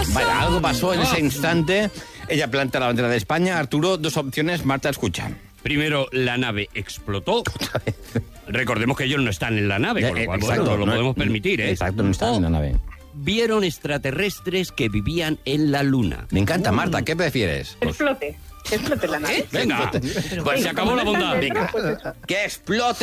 Vaya, algo pasó en ese instante. Ella planta la bandera de España. Arturo, 2 opciones. Marta, escucha. Primero, la nave explotó. Recordemos que ellos no están en la nave, con lo cual bueno, lo podemos permitir, ¿eh? Exacto, no están en la nave. Vieron extraterrestres que vivían en la Luna. Me encanta, Marta. ¿Qué prefieres? Explote la nave. Venga, pues se acabó la bondad. Venga, que explote